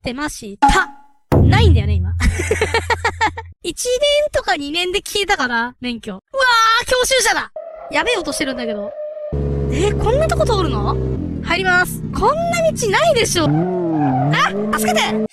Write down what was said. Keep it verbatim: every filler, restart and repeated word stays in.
ってました。ないんだよね、今。いちねんとかにねんで消えたかな、免許。うわー、教習車だ。やべえ音してるんだけど。えー、こんなとこ通るの？入ります。こんな道ないでしょ。あ、助けて！